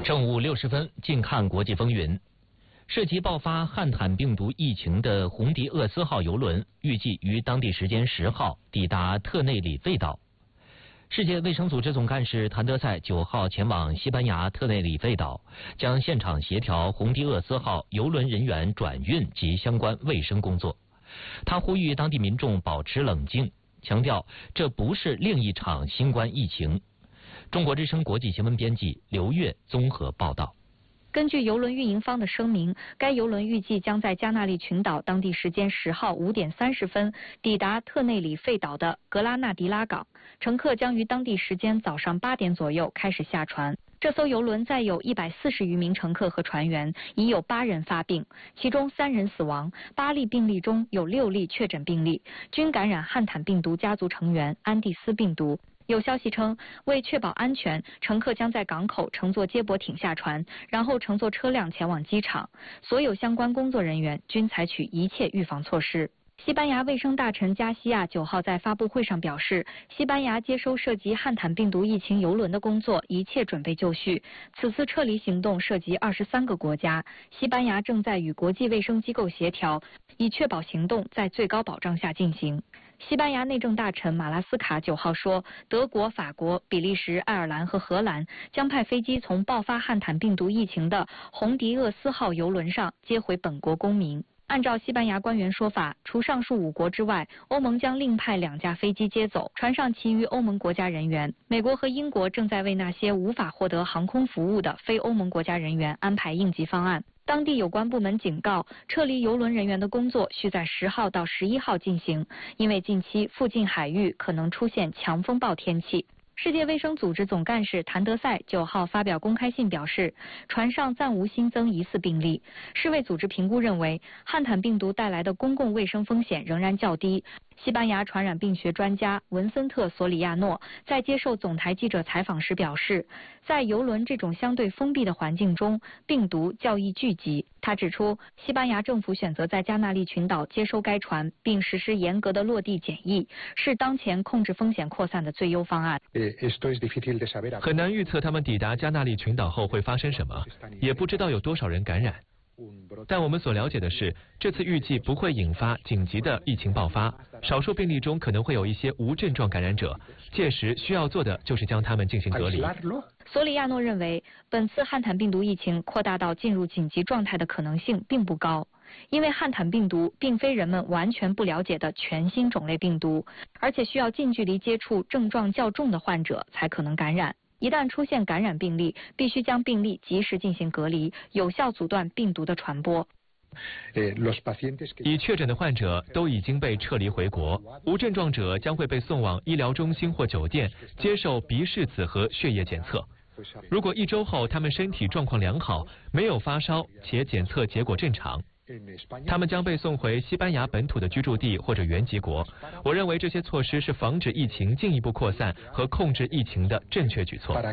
正午60分，近看国际风云。涉及爆发汉坦病毒疫情的红迪厄斯号邮轮预计于当地时间10号抵达特内里费岛。世界卫生组织总干事谭德赛9号前往西班牙特内里费岛，将现场协调红迪厄斯号邮轮人员转运及相关卫生工作。他呼吁当地民众保持冷静，强调这不是另一场新冠疫情。中国之声国际新闻编辑刘越综合报道。 根据邮轮运营方的声明，该邮轮预计将在加那利群岛当地时间10号5点30分抵达特内里费岛的格拉纳迪拉港，乘客将于当地时间早上8点左右开始下船。这艘邮轮载有140余名乘客和船员，已有8人发病，其中3人死亡，8例病例中有6例确诊病例，均感染汉坦病毒家族成员安第斯病毒。有消息称，为确保安全，乘客将在港口乘坐接驳艇下船，然后乘坐车辆前往机场。所有相关工作人员均采取一切预防措施。西班牙卫生大臣加西亚9号在发布会上表示，西班牙接收涉及汉坦病毒疫情邮轮的工作一切准备就绪。此次撤离行动涉及23个国家，西班牙正在与国际卫生机构协调，以确保行动在最高保障下进行。西班牙内政大臣马拉斯卡9号说，德国、法国、比利时、爱尔兰和荷兰将派飞机从爆发汉坦病毒疫情的红迪厄斯号邮轮上接回本国公民。按照西班牙官员说法，除上述5国之外，欧盟将另派2架飞机接走船上其余欧盟国家人员。美国和英国正在为那些无法获得航空服务的非欧盟国家人员安排应急方案。当地有关部门警告，撤离邮轮人员的工作需在10号到11号进行，因为近期附近海域可能出现强风暴天气。世界卫生组织总干事谭德赛9号发表公开信表示，船上暂无新增疑似病例。世卫组织评估认为，汉坦病毒带来的公共卫生风险仍然较低。西班牙传染病学专家文森特·索里亚诺在接受总台记者采访时表示，在邮轮这种相对封闭的环境中，病毒较易聚集。他指出，西班牙政府选择在加那利群岛接收该船，并实施严格的落地检疫，是当前控制风险扩散的最优方案。 很难预测他们抵达加那利群岛后会发生什么，也不知道有多少人感染。但我们所了解的是，这次预计不会引发紧急的疫情爆发，少数病例中可能会有一些无症状感染者，届时需要做的就是将他们进行隔离。 索里亚诺认为，本次汉坦病毒疫情扩大到进入紧急状态的可能性并不高，因为汉坦病毒并非人们完全不了解的全新种类病毒，而且需要近距离接触症状较重的患者才可能感染。一旦出现感染病例，必须将病例及时进行隔离，有效阻断病毒的传播。 已确诊的患者都已经被撤离回国，无症状者将会被送往医疗中心或酒店接受鼻拭子和血液检测。如果1周后他们身体状况良好，没有发烧且检测结果正常，他们将被送回西班牙本土的居住地或者原籍国。我认为这些措施是防止疫情进一步扩散和控制疫情的正确举措。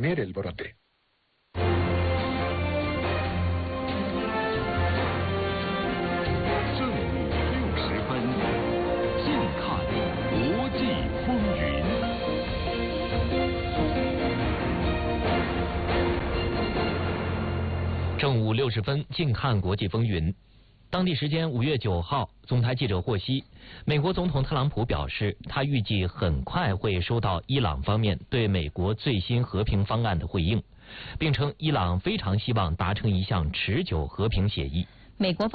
正午60分，近看国际风云。当地时间5月9号，总台记者获悉，美国总统特朗普表示，他预计很快会收到伊朗方面对美国最新和平方案的回应，并称伊朗非常希望达成一项持久和平协议。 美国